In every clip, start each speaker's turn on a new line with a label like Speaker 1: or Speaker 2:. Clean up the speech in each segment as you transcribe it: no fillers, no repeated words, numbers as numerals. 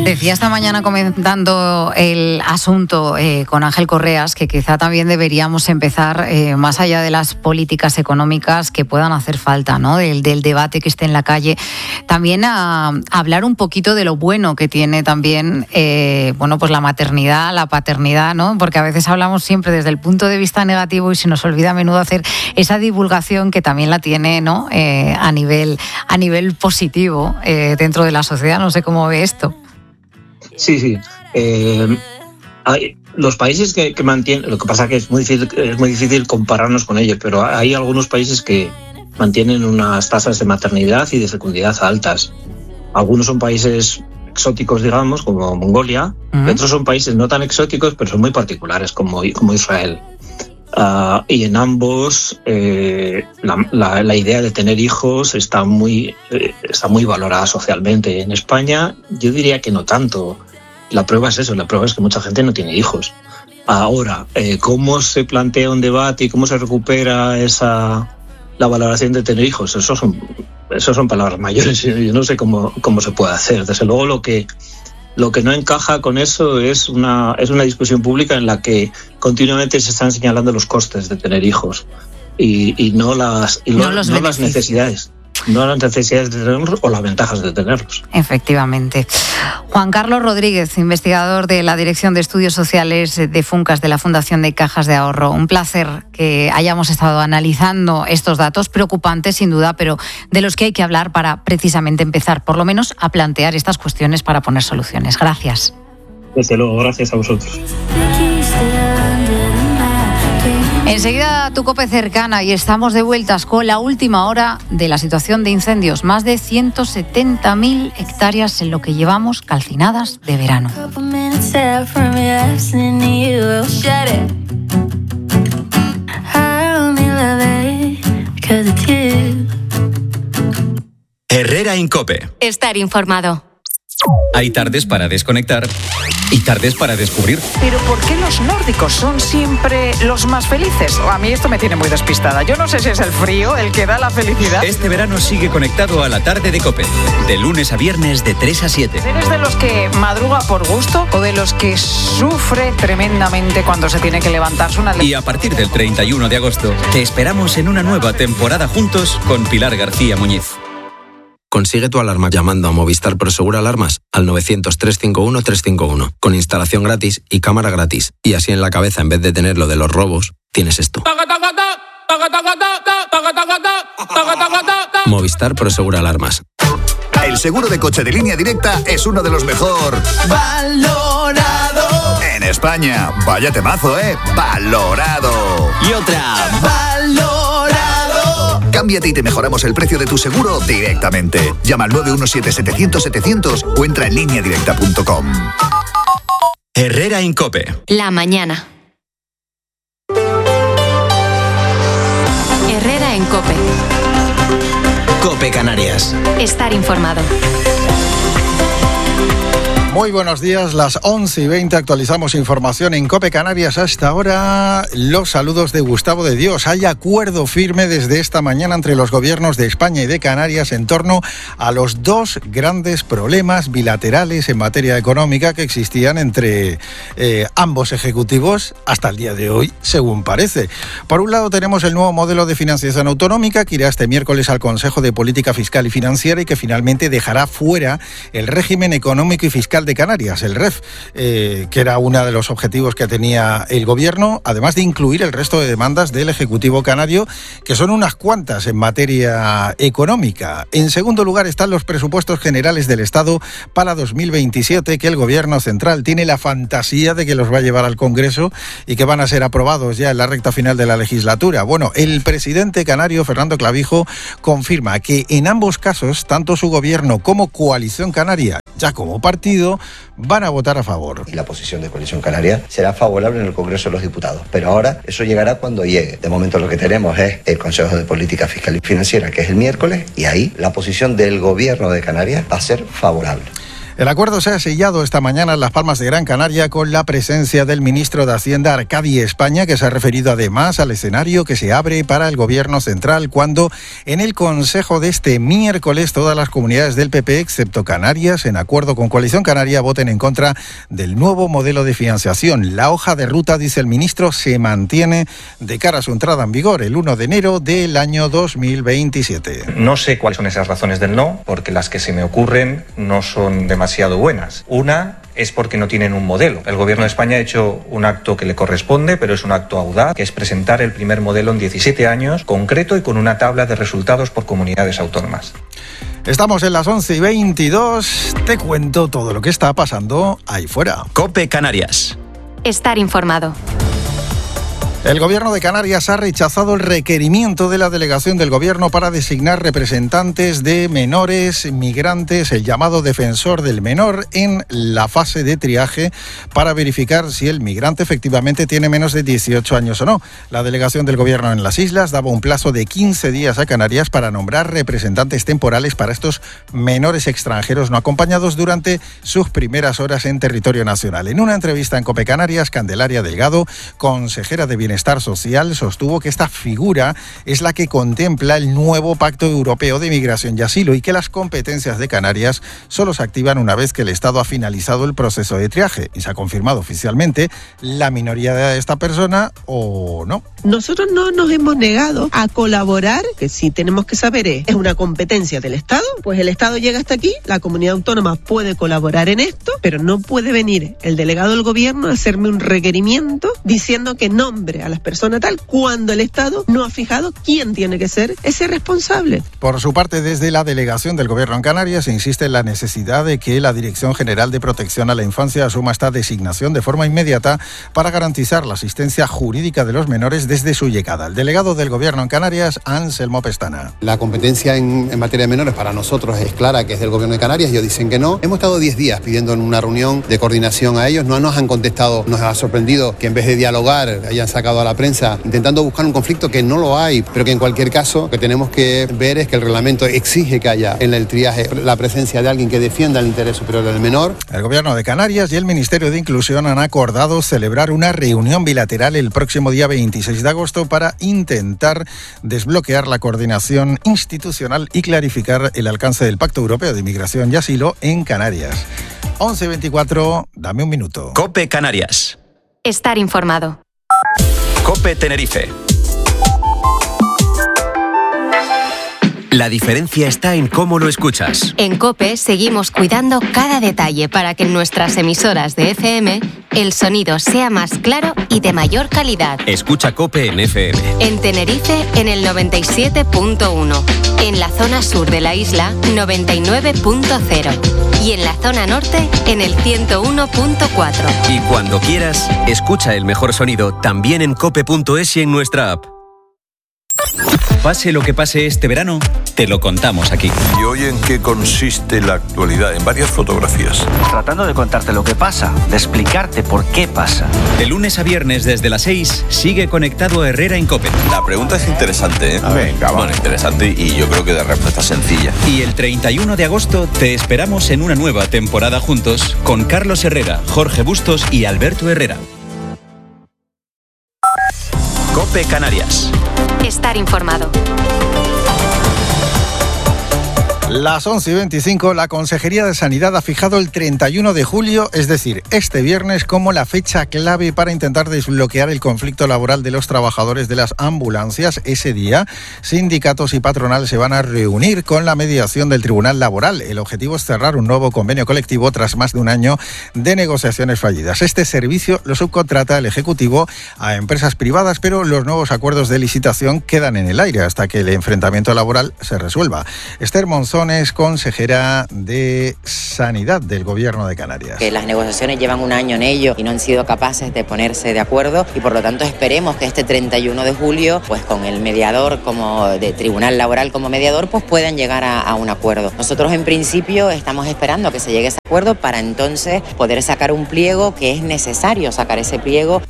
Speaker 1: Decía esta mañana comentando el asunto con Ángel Correas que quizá también deberíamos empezar, más allá de las políticas económicas que puedan hacer falta, ¿no? Del debate que esté en la calle, también a hablar un poquito de lo bueno que tiene también pues la maternidad, la paternidad, ¿no? Porque a veces hablamos siempre desde el punto de vista negativo y se nos olvida a menudo hacer esa divulgación que también la tiene, ¿no? A nivel positivo dentro de la sociedad. No sé cómo ve esto.
Speaker 2: Sí. Hay los países que mantienen, lo que pasa que es muy difícil compararnos con ellos, pero hay algunos países que mantienen unas tasas de maternidad y de fecundidad altas. Algunos son países exóticos, digamos, como Mongolia, y otros son países no tan exóticos, pero son muy particulares, como Israel. Y en ambos la idea de tener hijos está muy valorada socialmente. En España yo diría que no tanto. La prueba es eso, la prueba es que mucha gente no tiene hijos. Ahora, ¿cómo se plantea un debate y cómo se recupera la valoración de tener hijos? Esos son palabras mayores. Yo no sé cómo se puede hacer. Desde luego lo que no encaja con eso es una discusión pública en la que continuamente se están señalando los costes de tener hijos y no las necesidades. No las necesidades de tenerlos o las ventajas de tenerlos.
Speaker 1: Efectivamente. Juan Carlos Rodríguez, investigador de la Dirección de Estudios Sociales de Funcas de la Fundación de Cajas de Ahorro. Un placer que hayamos estado analizando estos datos preocupantes, sin duda, pero de los que hay que hablar para precisamente empezar, por lo menos, a plantear estas cuestiones para poner soluciones. Gracias.
Speaker 2: Desde luego, gracias a vosotros.
Speaker 1: Enseguida tu COPE cercana y estamos de vueltas con la última hora de la situación de incendios. Más de 170.000 hectáreas en lo que llevamos calcinadas de verano.
Speaker 3: Herrera en COPE.
Speaker 4: Estar informado.
Speaker 3: Hay tardes para desconectar y tardes para descubrir.
Speaker 5: ¿Pero por qué los nórdicos son siempre los más felices? A mí esto me tiene muy despistada. Yo no sé si es el frío el que da la felicidad.
Speaker 3: Este verano sigue conectado a la tarde de COPE. De lunes a viernes de 3 a 7.
Speaker 5: ¿Eres de los que madruga por gusto o de los que sufre tremendamente cuando se tiene que levantarse una...
Speaker 3: Y a partir del 31 de agosto te esperamos en una nueva temporada juntos con Pilar García Muñiz.
Speaker 6: Consigue tu alarma llamando a Movistar Prosegur Alarmas al 900-351-351, con instalación gratis y cámara gratis. Y así en la cabeza, en vez de tener lo de los robos, tienes esto. Movistar Prosegur Alarmas.
Speaker 7: El seguro de coche de Línea Directa es uno de los mejor valorado en España. Vaya temazo, valorado.
Speaker 8: Y otra,
Speaker 7: valorado. Cámbiate y te mejoramos el precio de tu seguro directamente. Llama al 917-700-700 o entra en lineadirecta.com.
Speaker 3: Herrera en COPE.
Speaker 4: La mañana. Herrera en COPE.
Speaker 8: COPE Canarias.
Speaker 4: Estar informado.
Speaker 9: Muy buenos días, las 11:20 actualizamos información en COPE Canarias. Hasta ahora, los saludos de Gustavo de Dios. Hay acuerdo firme desde esta mañana entre los gobiernos de España y de Canarias en torno a los dos grandes problemas bilaterales en materia económica que existían entre ambos ejecutivos hasta el día de hoy, según parece. Por un lado tenemos el nuevo modelo de financiación autonómica que irá este miércoles al Consejo de Política Fiscal y Financiera y que finalmente dejará fuera el régimen económico y fiscal de Canarias, el REF, que era uno de los objetivos que tenía el gobierno, además de incluir el resto de demandas del Ejecutivo canario, que son unas cuantas en materia económica. En segundo lugar están los presupuestos generales del Estado para 2027, que el gobierno central tiene la fantasía de que los va a llevar al Congreso y que van a ser aprobados ya en la recta final de la legislatura. Bueno, el presidente canario, Fernando Clavijo, confirma que en ambos casos, tanto su gobierno como Coalición Canaria, ya como partido, van a votar a favor.
Speaker 10: Y la posición de Coalición Canaria será favorable en el Congreso de los Diputados, pero ahora eso llegará cuando llegue. De momento lo que tenemos es el Consejo de Política Fiscal y Financiera, que es el miércoles, y ahí la posición del Gobierno de Canarias va a ser favorable.
Speaker 9: El acuerdo se ha sellado esta mañana en Las Palmas de Gran Canaria con la presencia del ministro de Hacienda Arcadi España, que se ha referido además al escenario que se abre para el Gobierno central cuando en el Consejo de este miércoles todas las comunidades del PP, excepto Canarias, en acuerdo con Coalición Canaria, voten en contra del nuevo modelo de financiación. La hoja de ruta, dice el ministro, se mantiene de cara a su entrada en vigor el 1 de enero del año 2027.
Speaker 11: No sé cuáles son esas razones del no, porque las que se me ocurren no son demasiado buenas. Una es porque no tienen un modelo. El Gobierno de España ha hecho un acto que le corresponde, pero es un acto audaz, que es presentar el primer modelo en 17 años, concreto y con una tabla de resultados por comunidades autónomas.
Speaker 9: Estamos en las 11:22. Te cuento todo lo que está pasando ahí fuera.
Speaker 3: COPE Canarias.
Speaker 4: Estar informado.
Speaker 9: El Gobierno de Canarias ha rechazado el requerimiento de la delegación del Gobierno para designar representantes de menores migrantes, el llamado defensor del menor, en la fase de triaje para verificar si el migrante efectivamente tiene menos de 18 años o no. La delegación del Gobierno en las islas daba un plazo de 15 días a Canarias para nombrar representantes temporales para estos menores extranjeros no acompañados durante sus primeras horas en territorio nacional. En una entrevista en COPE Canarias, Candelaria Delgado, consejera de Bienestar Social, sostuvo que esta figura es la que contempla el nuevo Pacto Europeo de Migración y Asilo y que las competencias de Canarias solo se activan una vez que el Estado ha finalizado el proceso de triaje y se ha confirmado oficialmente la minoría de esta persona o no.
Speaker 12: Nosotros no nos hemos negado a colaborar, que sí tenemos que saber es una competencia del Estado, pues el Estado llega hasta aquí, la comunidad autónoma puede colaborar en esto, pero no puede venir el delegado del Gobierno a hacerme un requerimiento diciendo que nombre a las personas tal, cuando el Estado no ha fijado quién tiene que ser ese responsable.
Speaker 9: Por su parte, desde la delegación del Gobierno en Canarias se insiste en la necesidad de que la Dirección General de Protección a la Infancia asuma esta designación de forma inmediata para garantizar la asistencia jurídica de los menores desde su llegada. El delegado del Gobierno en Canarias, Anselmo Pestana.
Speaker 13: La competencia en materia de menores para nosotros es clara, que es del Gobierno de Canarias. Ellos dicen que no. Hemos estado 10 días pidiendo en una reunión de coordinación a ellos. No nos han contestado. Nos ha sorprendido que en vez de dialogar hayan sacado a la prensa intentando buscar un conflicto que no lo hay, pero que en cualquier caso lo que tenemos que ver es que el reglamento exige que haya en el triaje la presencia de alguien que defienda el interés superior del menor.
Speaker 9: El Gobierno de Canarias y el Ministerio de Inclusión han acordado celebrar una reunión bilateral el próximo día 26 de agosto para intentar desbloquear la coordinación institucional y clarificar el alcance del Pacto Europeo de Migración y Asilo en Canarias. 11:24, dame un minuto.
Speaker 3: COPE Canarias.
Speaker 4: Estar informado.
Speaker 3: COPE Tenerife. La diferencia está en cómo lo escuchas.
Speaker 4: En COPE seguimos cuidando cada detalle para que en nuestras emisoras de FM el sonido sea más claro y de mayor calidad.
Speaker 3: Escucha COPE en FM.
Speaker 4: En Tenerife en el 97.1. En la zona sur de la isla 99.0. Y en la zona norte en el 101.4.
Speaker 3: Y cuando quieras, escucha el mejor sonido también en cope.es y en nuestra app. Pase lo que pase este verano, te lo contamos aquí.
Speaker 14: ¿Y hoy en qué consiste la actualidad? En varias fotografías.
Speaker 15: Tratando de contarte lo que pasa, de explicarte por qué pasa.
Speaker 3: De lunes a viernes desde las 6, sigue conectado a Herrera en COPE.
Speaker 14: La pregunta es interesante, ¿eh?
Speaker 15: Venga,
Speaker 14: bueno, interesante y yo creo que de respuesta sencilla.
Speaker 3: Y el 31 de agosto te esperamos en una nueva temporada juntos con Carlos Herrera, Jorge Bustos y Alberto Herrera. COPE Canarias.
Speaker 4: Estar informado.
Speaker 9: Las 11:25, la Consejería de Sanidad ha fijado el 31 de julio, es decir, este viernes, como la fecha clave para intentar desbloquear el conflicto laboral de los trabajadores de las ambulancias. Ese día, sindicatos y patronal se van a reunir con la mediación del Tribunal Laboral. El objetivo es cerrar un nuevo convenio colectivo tras más de un año de negociaciones fallidas. Este servicio lo subcontrata el Ejecutivo a empresas privadas, pero los nuevos acuerdos de licitación quedan en el aire hasta que el enfrentamiento laboral se resuelva. Esther Monzón es consejera de Sanidad del Gobierno de Canarias.
Speaker 16: Que las negociaciones llevan un año en ello y no han sido capaces de ponerse de acuerdo y por lo tanto esperemos que este 31 de julio, pues con el mediador como de Tribunal Laboral como mediador, pues puedan llegar a un acuerdo. Nosotros en principio estamos esperando que se llegue a ese acuerdo para entonces poder sacar un pliego, que es necesario sacar ese pliego.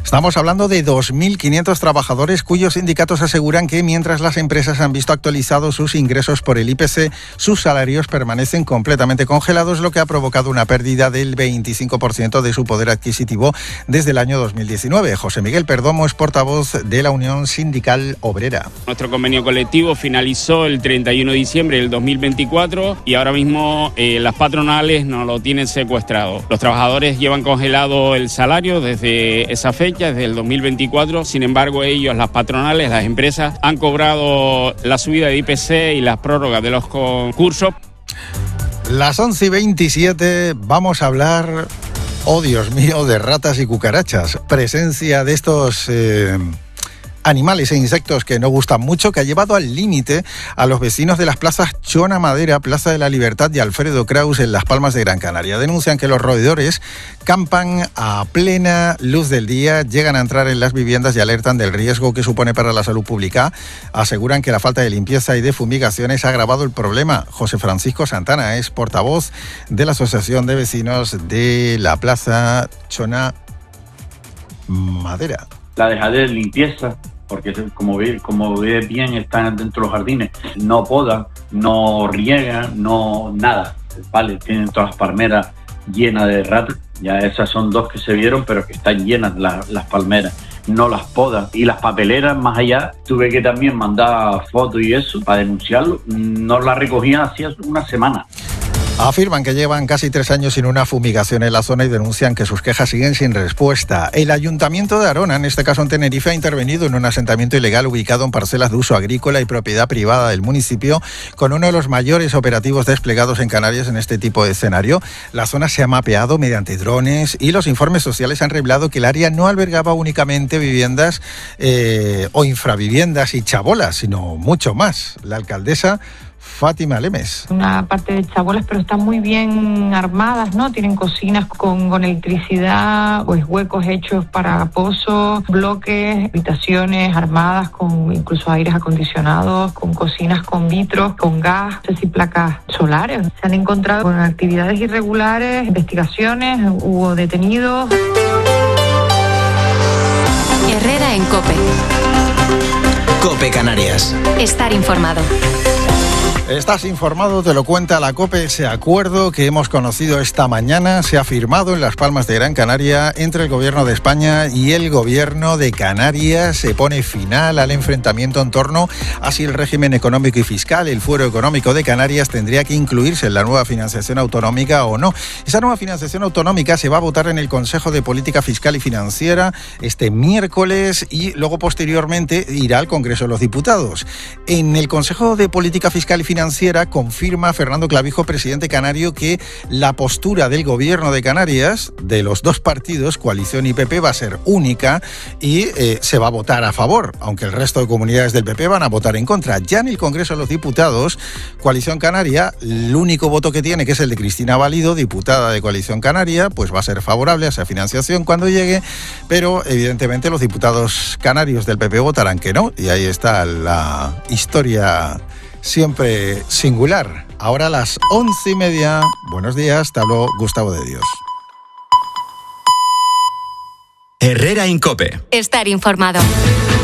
Speaker 9: Estamos hablando de 2.500 trabajadores cuyos sindicatos aseguran que mientras las empresas han visto actualizados sus ingresos por el IPC, sus salarios permanecen completamente congelados, lo que ha provocado una pérdida del 25% de su poder adquisitivo desde el año 2019. José Miguel Perdomo es portavoz de la Unión Sindical Obrera.
Speaker 17: Nuestro convenio colectivo finalizó el 31 de diciembre del 2024 y ahora mismo las patronales nos lo tienen secuestrado. Los trabajadores llevan congelado el salario desde esa fecha, desde el 2024. Sin embargo, ellos, las patronales, las empresas, han cobrado la subida de IPC y las prórrogas de los concursos.
Speaker 9: Las 11:27, vamos a hablar, oh Dios mío, de ratas y cucarachas. Presencia de estos animales e insectos que no gustan mucho, que ha llevado al límite a los vecinos de las plazas Chona Madera, Plaza de la Libertad y Alfredo Kraus en Las Palmas de Gran Canaria. Denuncian que los roedores campan a plena luz del día, llegan a entrar en las viviendas y alertan del riesgo que supone para la salud pública. Aseguran que la falta de limpieza y de fumigaciones ha agravado el problema. José Francisco Santana es portavoz de la Asociación de Vecinos de la Plaza Chona Madera.
Speaker 18: La dejadez de limpieza, porque como ve bien, están dentro de los jardines, no podan, no riegan, no nada, vale, tienen todas las palmeras llenas de ratas, ya esas son dos que se vieron, pero que están llenas las palmeras, no las podan. Y las papeleras, más allá, tuve que también mandar fotos y eso para denunciarlo, no las recogían hacía una semana.
Speaker 9: Afirman que llevan casi 3 años sin una fumigación en la zona y denuncian que sus quejas siguen sin respuesta. El Ayuntamiento de Arona, en este caso en Tenerife, ha intervenido en un asentamiento ilegal ubicado en parcelas de uso agrícola y propiedad privada del municipio, con uno de los mayores operativos desplegados en Canarias en este tipo de escenario. La zona se ha mapeado mediante drones y los informes sociales han revelado que el área no albergaba únicamente viviendas o infraviviendas y chabolas, sino mucho más. La alcaldesa Fátima Lemes.
Speaker 19: Una parte de chabolas, pero están muy bien armadas, ¿no? Tienen cocinas con electricidad, pues huecos hechos para pozos, bloques, habitaciones armadas con incluso aires acondicionados, con cocinas con vitros, con gas, no sé si placas solares. Se han encontrado con actividades irregulares, investigaciones, hubo detenidos.
Speaker 4: Herrera en COPE.
Speaker 8: COPE Canarias.
Speaker 4: Estar informado.
Speaker 9: Estás informado, te lo cuenta la COPE. Ese acuerdo que hemos conocido esta mañana se ha firmado en Las Palmas de Gran Canaria entre el Gobierno de España y el Gobierno de Canarias. Se pone final al enfrentamiento en torno a si el régimen económico y fiscal, el Fuero Económico de Canarias, tendría que incluirse en la nueva financiación autonómica o no. Esa nueva financiación autonómica se va a votar en el Consejo de Política Fiscal y Financiera este miércoles y luego posteriormente irá al Congreso de los Diputados. En el Consejo de Política Fiscal y Financiera confirma Fernando Clavijo, presidente canario, que la postura del Gobierno de Canarias, de los dos partidos, Coalición y PP, va a ser única y se va a votar a favor, aunque el resto de comunidades del PP van a votar en contra. Ya en el Congreso de los Diputados, Coalición Canaria, el único voto que tiene, que es el de Cristina Valido, diputada de Coalición Canaria, pues va a ser favorable a esa financiación cuando llegue, pero evidentemente los diputados canarios del PP votarán que no, y ahí está la historia siempre singular. Ahora a las 11:30. Buenos días, te habló Gustavo de Dios.
Speaker 3: Herrera en COPE.
Speaker 4: Estar informado.